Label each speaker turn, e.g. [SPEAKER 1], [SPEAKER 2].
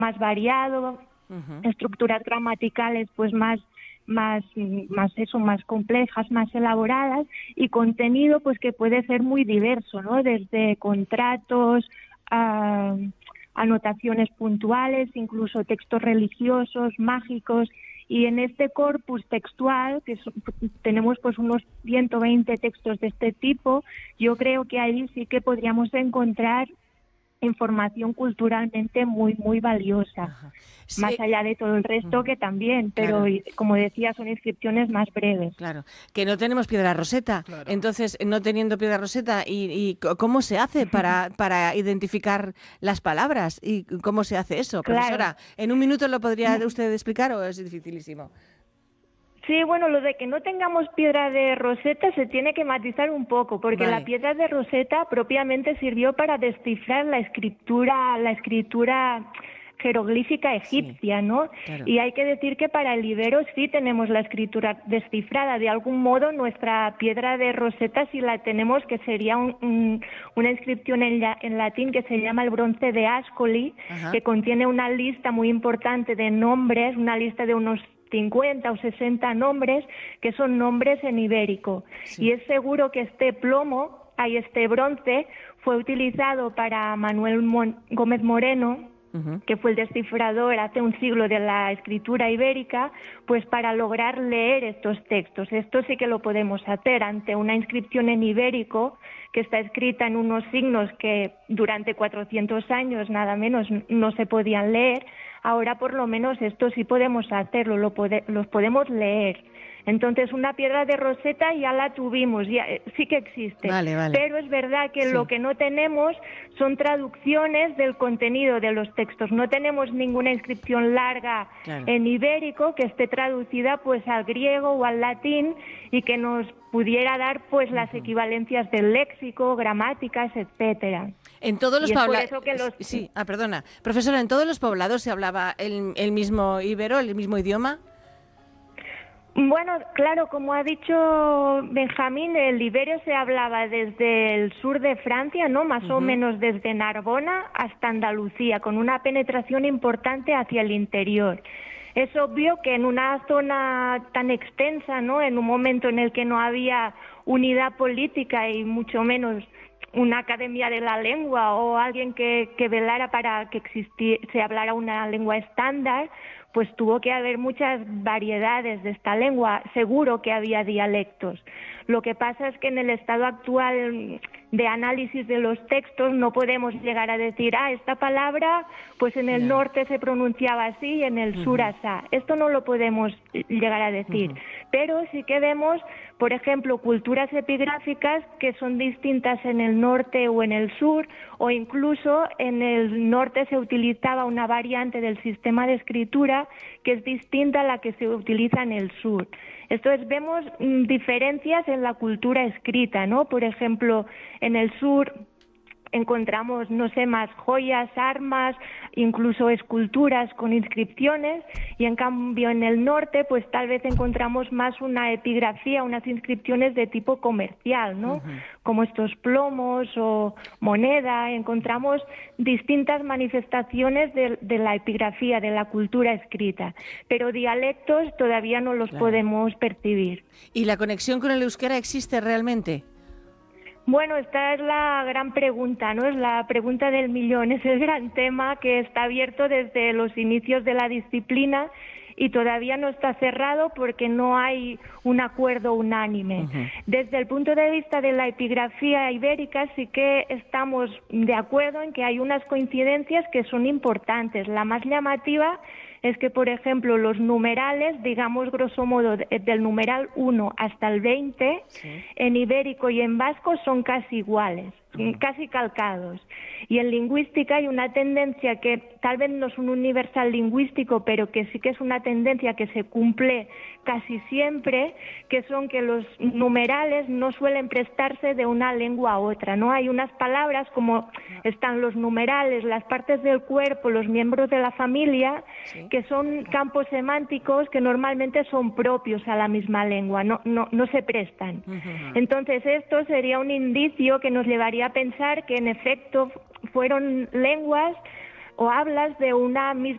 [SPEAKER 1] más variado, estructuras gramaticales pues más complejas, más elaboradas, y contenido pues que puede ser muy diverso, ¿no? Desde contratos a anotaciones puntuales, incluso textos religiosos, mágicos. Y en este corpus textual, tenemos pues unos 120 textos de este tipo, yo creo que ahí sí que podríamos encontrar información culturalmente muy, muy valiosa.
[SPEAKER 2] Sí,
[SPEAKER 1] Más allá de todo el resto que también, pero
[SPEAKER 2] claro.
[SPEAKER 1] como decía, son inscripciones más breves.
[SPEAKER 2] Claro, que no tenemos piedra roseta.
[SPEAKER 3] Claro.
[SPEAKER 2] Entonces, no teniendo piedra roseta, ¿y cómo se hace para identificar las palabras? ¿Y cómo se hace eso?
[SPEAKER 1] Claro.
[SPEAKER 2] Profesora, ¿en un minuto lo podría usted explicar o es dificilísimo?
[SPEAKER 1] Sí, bueno, lo de que no tengamos piedra de Roseta se tiene que matizar un poco, porque
[SPEAKER 2] Vale.
[SPEAKER 1] la piedra de Roseta propiamente sirvió para descifrar la escritura jeroglífica egipcia, ¿no?
[SPEAKER 2] Claro.
[SPEAKER 1] Y hay que decir que para el ibero sí tenemos la escritura descifrada. De algún modo nuestra piedra de Roseta sí la tenemos, que sería una inscripción en latín que se llama el bronce de Ascoli, que contiene una lista muy importante de nombres, una lista de unos 50 o 60 nombres, que son nombres en ibérico.
[SPEAKER 2] Sí.
[SPEAKER 1] Y es seguro que este bronce fue utilizado para Manuel Gómez Moreno, que fue el descifrador hace un siglo de la escritura ibérica, pues para lograr leer estos textos. Esto sí que lo podemos hacer ante una inscripción en ibérico que está escrita en unos signos que durante 400 años nada menos no se podían leer. Ahora por lo menos esto sí podemos hacerlo, los podemos leer. Entonces una piedra de Roseta ya la tuvimos, ya, sí que existe.
[SPEAKER 2] Vale.
[SPEAKER 1] Pero es verdad que lo que no tenemos son traducciones del contenido de los textos. No tenemos ninguna inscripción larga en ibérico que esté traducida pues al griego o al latín y que nos pudiera dar pues las equivalencias del léxico, gramáticas, etcétera.
[SPEAKER 2] En todos los poblados.
[SPEAKER 1] Sí,
[SPEAKER 2] perdona. Profesora, ¿en todos los poblados se hablaba el mismo íbero, el mismo idioma?
[SPEAKER 1] Bueno, claro, como ha dicho Benjamín, el ibero se hablaba desde el sur de Francia, ¿no? Más o menos desde Narbona hasta Andalucía, con una penetración importante hacia el interior. Es obvio que en una zona tan extensa, ¿no? En un momento en el que no había unidad política y mucho menos una academia de la lengua o alguien que velara para que se hablara una lengua estándar, pues tuvo que haber muchas variedades de esta lengua. Seguro que había dialectos. Lo que pasa es que en el estado actual de análisis de los textos no podemos llegar a decir, esta palabra pues en el norte se pronunciaba así y en el sur asá. Esto no lo podemos llegar a decir. Pero sí que vemos, por ejemplo, culturas epigráficas que son distintas en el norte o en el sur, o incluso en el norte se utilizaba una variante del sistema de escritura que es distinta a la que se utiliza en el sur. Entonces vemos diferencias en la cultura escrita, ¿no? Por ejemplo, en el sur encontramos, no sé, más joyas, armas, incluso esculturas con inscripciones, y en cambio en el norte pues tal vez encontramos más una epigrafía, unas inscripciones de tipo comercial, ¿no? Como estos plomos o moneda. Encontramos distintas manifestaciones de la epigrafía, de la cultura escrita, pero dialectos todavía no los podemos percibir.
[SPEAKER 2] ¿Y la conexión con el euskera existe realmente?
[SPEAKER 1] Bueno, esta es la gran pregunta, ¿no? Es la pregunta del millón, es el gran tema que está abierto desde los inicios de la disciplina y todavía no está cerrado porque no hay un acuerdo unánime. Desde el punto de vista de la epigrafía ibérica sí que estamos de acuerdo en que hay unas coincidencias que son importantes. La más llamativa es que, por ejemplo, los numerales, digamos grosso modo, del numeral 1 hasta el 20, en ibérico y en vasco son casi iguales, casi calcados. Y en lingüística hay una tendencia que tal vez no es un universal lingüístico, pero que sí que es una tendencia que se cumple casi siempre, que son que los numerales no suelen prestarse de una lengua a otra, ¿no? Hay unas palabras como están los numerales, las partes del cuerpo, los miembros de la familia, que son campos semánticos que normalmente son propios a la misma lengua, no se prestan. Entonces esto sería un indicio que nos llevaría a pensar que en efecto fueron lenguas o hablas de una misma